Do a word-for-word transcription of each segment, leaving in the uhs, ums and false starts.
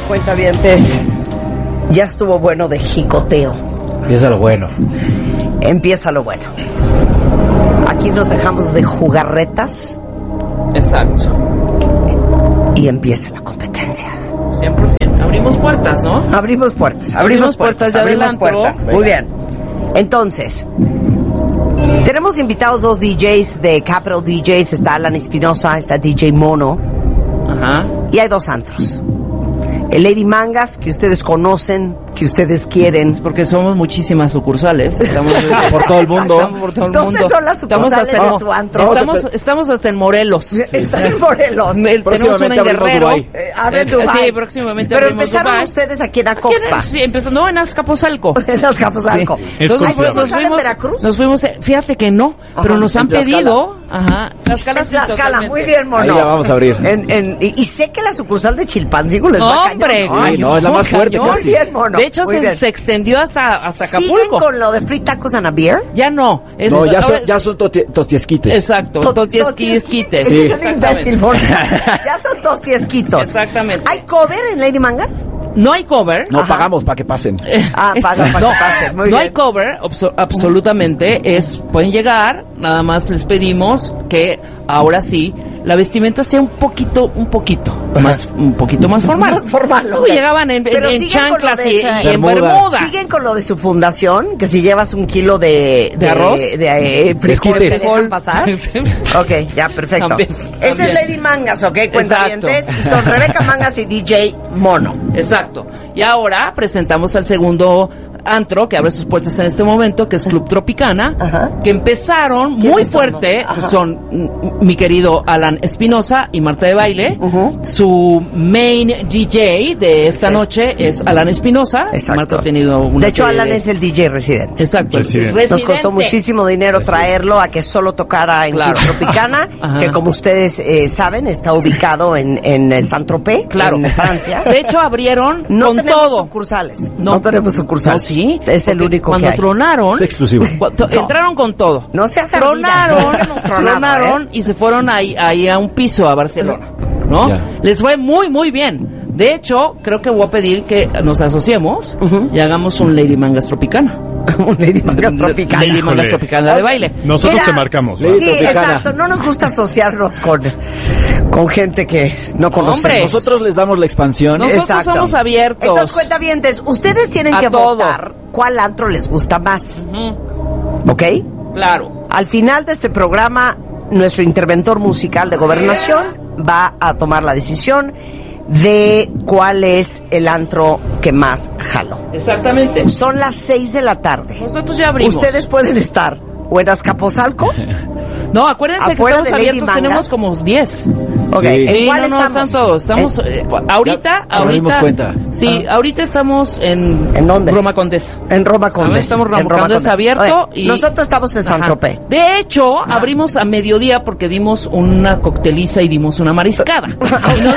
cuentavientes, ya estuvo bueno de jicoteo. Empieza lo bueno. Empieza lo bueno. Aquí nos dejamos de jugarretas. Exacto. Y empieza la competencia. cien por ciento. Abrimos puertas, ¿no? Abrimos puertas, abrimos, Abrimos puertas, puertas de abrimos adelanto. puertas. Venga. Muy bien. Entonces, tenemos invitados dos D Js de Capital D Js. Está Alan Espinosa, está D J Mono. Ajá. Y hay dos antros. El Lady Mangas, que ustedes conocen, que ustedes quieren. Porque somos muchísimas sucursales. Estamos Por todo el mundo. Estamos por todo el ¿Dónde mundo. son las Estamos sucursales hasta de en- su antro? Estamos, estamos hasta en Morelos. Están en Morelos. El- tenemos una en abrimos Guerrero. Dubái. Eh, abren Eh, Dubái. Sí, próximamente Pero abrimos empezaron Dubái. ustedes aquí en Aquí Acoxpa. en- Sí, empezó, no, en Azcapotzalco. En Azcapotzalco. Sí. Es Entonces, confiable. nos ¿Sale en fuimos, Veracruz? nos fuimos, eh, fíjate que no, pero nos En han Tlaxcala. pedido, ajá, Tlaxcala En sí, Tlaxcala, totalmente. muy bien, Mono. Ahí la vamos a abrir. En, en, y, y sé que la sucursal de Chilpancingo les va a Hombre, cañón, ¿no? Ay, no, es la más fuerte cañón. casi. Muy bien, Mono. De hecho, muy se, bien. se extendió hasta, hasta ¿Siguen Acapulco. con lo de free tacos and a beer? Ya no. Es, No, ya son, ahora- ya son toti- tostiesquites. Exacto, To- totiesquites. Sí. Sí. Es un imbécil, Mono. Ya son tostiesquitos. Exactamente. ¿Hay cover en Lady Mangas? No hay cover. No, Ajá. pagamos para que pasen. Ah, Es- paga para no, que pase. Muy no bien. hay cover, abso- absolutamente. Es, pueden llegar, nada más les pedimos que ahora sí la vestimenta sea un poquito, un poquito más, un poquito más formal. Más formal, Luego ok. llegaban en, en- Pero en siguen con lo chanclas de y, esa- y en Bermudas. bermudas. ¿Siguen con lo de su fundación? Que si llevas un kilo de... ¿De arroz? De, eh, frijol, esquites. ¿te dejan pasar? Ok, ya, perfecto. También, Esa es también. Lady Mangas, ¿ok? Cuentavientes. Exacto. Y son Rebeca Mangas y D J Mono. Exacto. Y ahora presentamos al segundo antro que abre sus puertas en este momento, que es Club Tropicana, Ajá. que empezaron muy ¿Quiénes son? fuerte. Ajá. Son mm, mi querido Alan Espinosa y Marta de Baile. Su main D J de esta Sí. noche es Alan Espinosa. Exacto. Marta ha tenido una De hecho, serie Alan de- es el D J residente. Exacto. el Residente. Nos residente. costó muchísimo dinero traerlo a que solo tocara en Claro. Club Tropicana, Ajá. que como ustedes eh, saben, está ubicado en, en eh, Saint-Tropez, Claro. en Francia. De hecho, abrieron No con tenemos todo. sucursales. No, tenemos No, sucursales. sí. Es el porque único cuando que hay. tronaron. Es exclusivo. Cuando- No. Entraron con todo. No seas Tronaron, ardida. No hemos tronado, tronaron ¿eh? y se fueron ahí, ahí a un piso a Barcelona, ¿no? Ya. Les fue muy, muy bien. De hecho, creo que voy a pedir que nos asociemos y hagamos un Lady Mangas Tropicana. Un Lady Mangas Tropicana. Lady Mangas Híjole. Tropicana de baile. Nosotros Mira, te marcamos. ¿va? Lady Sí, Tropicana. exacto. No nos gusta asociarnos con, con gente que no conocemos. Hombre. Nosotros les damos la expansión. Nosotros somos abiertos. Entonces, cuentavientes, ustedes tienen A que todo. votar cuál antro les gusta más. Ujú, ¿Ok? claro. Al final de este programa, nuestro interventor musical de Gobernación va a tomar la decisión de cuál es el antro que más jaló. Exactamente. Son las seis de la tarde. Nosotros ya abrimos. Ustedes pueden estar o en Azcapotzalco. No, acuérdense que afuera estamos de Lady abiertos, Mangas. tenemos como diez. Ok, Sí. ¿en Sí, cuál no, no, estamos? están todos. Estamos, ¿En, eh, ahorita, Ya nos dimos ahorita. cuenta. Sí, ahorita estamos en. ¿En dónde? Roma Condesa. en Roma Condesa. Estamos en Roma Condesa Condesa. abierto Oye, y- nosotros estamos en Ajá. Saint-Tropez. De hecho, abrimos a mediodía porque dimos una cocteliza y dimos una mariscada. Y no-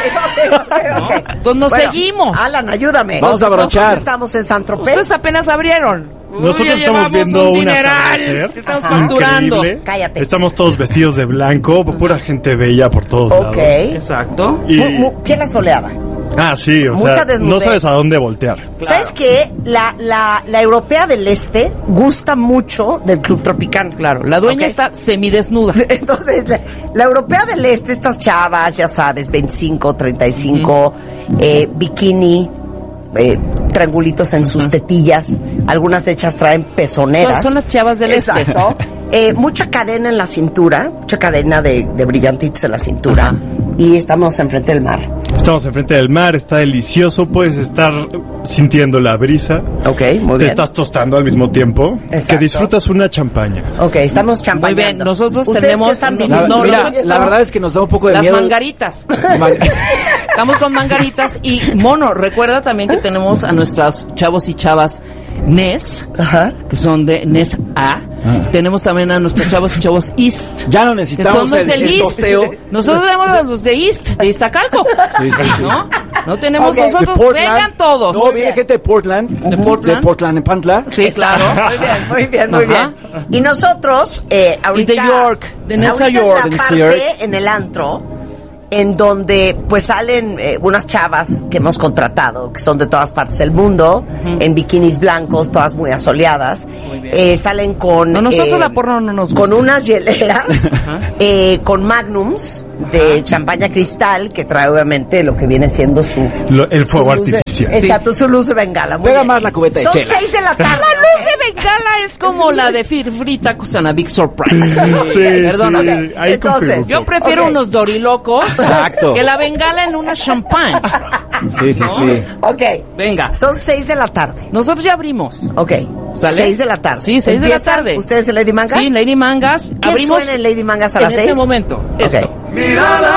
Entonces nos seguimos. Alan, ayúdame. Vamos a Nosotros brochar. Estamos en Saint-Tropez. Ustedes apenas abrieron. Uy, Nosotros ya estamos llevamos viendo un un dineral atardecer que estamos Ajá. facturando. increíble. Cállate. Estamos todos vestidos de blanco, pura gente bella por todos Ok. lados. Exacto. Y, Mu- mu- ¿Quién la soleada? ah, sí, o Mucha sea, desnudez. no sabes a dónde voltear. ¿Sabes qué? La, la, la europea del este gusta mucho del Club Tropicana. Claro, la dueña Ok. está semidesnuda. Entonces, la, la europea del este, estas chavas, ya sabes, veinticinco, treinta y cinco, eh, bikini, eh, triangulitos en sus tetillas, algunas hechas traen pezoneras. Son- son las chavas del este. Exacto. Eh, mucha cadena en la cintura, mucha cadena de, de brillantitos en la cintura. Ajá. Y estamos enfrente del mar. Estamos enfrente del mar, está delicioso, puedes estar sintiendo la brisa. Ok, muy Te bien. estás tostando al mismo tiempo. Exacto. Que disfrutas una champaña. Ok, estamos champañando. Muy bien, nosotros ¿Ustedes tenemos- qué están no, viviendo? La, no, mira, nosotros la estamos- verdad es que nos da un poco de Las miedo. mangaritas. Man- Estamos con mangaritas y Mono, recuerda también que tenemos a nuestros chavos y chavas N E S, Ajá. que son de N E S A. Tenemos también a nuestros chavos y chavos East, Ya no que necesitamos son los el, del el East. tosteo. Nosotros tenemos a los de East, de Iztacalco. Sí, sí, sí. ¿No? No tenemos Ok. nosotros, De Portland. vengan todos. No, viene gente de Portland. ¿De Portland? De Portland, en Pantla. Sí, claro. Muy bien, muy bien, muy Ajá. bien. Y nosotros, eh, ahorita... Y de York, de Nueva ahorita York. es De la New York. parte en el antro en donde pues salen eh, unas chavas que hemos contratado, que son de todas partes del mundo, uh-huh. en bikinis blancos, todas muy asoleadas. Muy bien. Eh, salen con... No, nosotros eh, la porno no nos gusta. Con unas hieleras, eh, con magnums de uh-huh. champaña cristal, que trae obviamente lo que viene siendo su... Lo, el fuego artificial. De, exacto, sí. Su luz de bengala. Muy Pega bien. más la cubeta de Son chela. seis de la tarde. La luz de bengala es como la de Frita Cusana Big Surprise. Sí, Perdóname. sí, ahí Entonces, yo prefiero okay. unos dorilocos Exacto. que la bengala en una champán. Sí, sí, sí. Ok. Venga. Son seis de la tarde. Nosotros ya abrimos. Ok. ¿Sale? Seis de la tarde. Sí, seis de la ¿Empiezan tarde. ¿Ustedes en Lady Mangas? Sí, Lady Mangas. ¿Qué Abrimos suena en Lady Mangas a en las seis? este momento. Ok. Esto. Mírala.